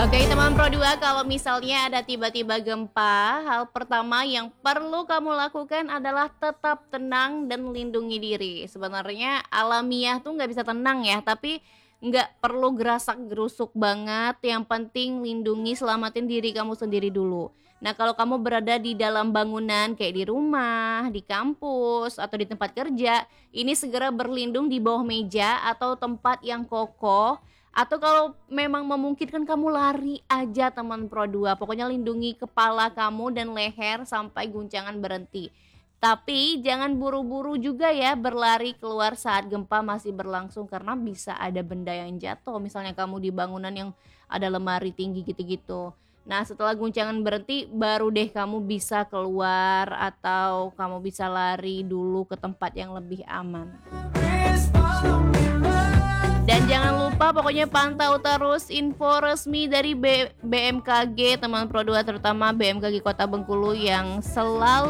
Oke teman Pro 2, kalau misalnya ada tiba-tiba gempa, hal pertama yang perlu kamu lakukan adalah tetap tenang dan lindungi diri. Sebenarnya alamiah tuh nggak bisa tenang ya, tapi nggak perlu gerasak gerusuk banget, yang penting lindungi, selamatin diri kamu sendiri dulu. Nah kalau kamu berada di dalam bangunan kayak di rumah, di kampus, atau di tempat kerja, ini segera berlindung di bawah meja atau tempat yang kokoh, atau kalau memang memungkinkan kamu lari aja teman Pro 2. Pokoknya lindungi kepala kamu dan leher sampai guncangan berhenti. Tapi jangan buru-buru juga ya berlari keluar saat gempa masih berlangsung, karena bisa ada benda yang jatuh. Misalnya kamu di bangunan yang ada lemari tinggi gitu-gitu. Nah setelah guncangan berhenti baru deh kamu bisa keluar atau kamu bisa lari dulu ke tempat yang lebih aman. Dan jangan lupa pokoknya pantau terus info resmi dari BMKG teman Pro 2, terutama BMKG Kota Bengkulu yang selalu